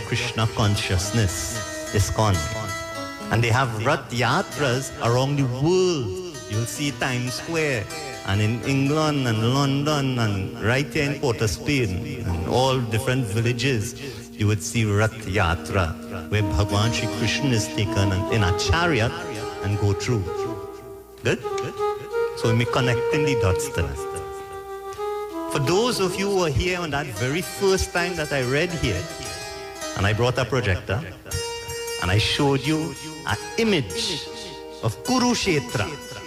Krishna consciousness, ISKCON. And they have Rath Yatras around the world. You'll see Times Square, and in England and London, and right here in Port of Spain, and all different villages, you would see Rath Yatra, where Bhagwan Shri Krishna is taken in a chariot and go through. Good? So we're connecting the dots to that. For those of you who were here on that very first time that I read here, and I brought a projector, and I showed you an image of Kurukshetra